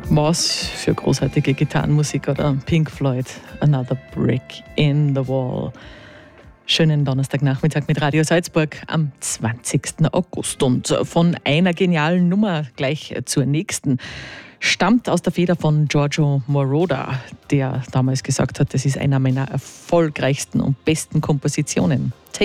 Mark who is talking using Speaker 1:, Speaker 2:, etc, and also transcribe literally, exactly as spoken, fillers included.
Speaker 1: Was für großartige Gitarrenmusik, oder? Pink Floyd, Another Brick in the Wall. Schönen Donnerstagnachmittag mit Radio Salzburg am zwanzigsten August. Und von einer genialen Nummer gleich zur nächsten. Stammt aus der Feder von Giorgio Moroder, der damals gesagt hat, das ist einer meiner erfolgreichsten und besten Kompositionen.